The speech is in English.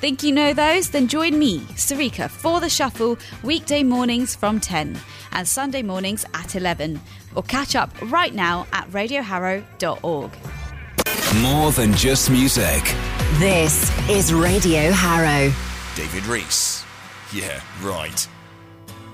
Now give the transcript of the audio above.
Think you know those? Then join me, Sarika, for The Shuffle, weekday mornings from 10 and Sunday mornings at 11. Or catch up right now at radioharrow.org. More than just music. This is Radio Harrow. David Rees. Yeah, right.